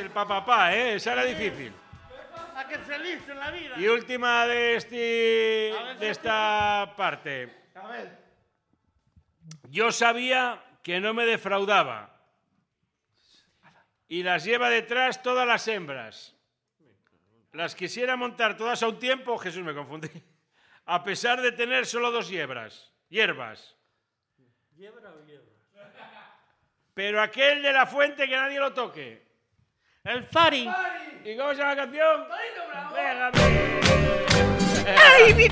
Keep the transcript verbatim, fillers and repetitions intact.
el papapá, ¿eh? Esa era difícil. A que feliz en la vida. Y última de, este, de esta parte. A ver. Yo sabía que no me defraudaba. Y las lleva detrás todas las hembras. Las quisiera montar todas a un tiempo, Jesús, me confundí, a pesar de tener solo dos hierbas. Hierbas. ¿Hiebra o hierba? Pero aquel de la fuente que nadie lo toque. El Fari. ¿Y cómo se llama la canción? Torito Bravo. Déjame. ¡Ay, mi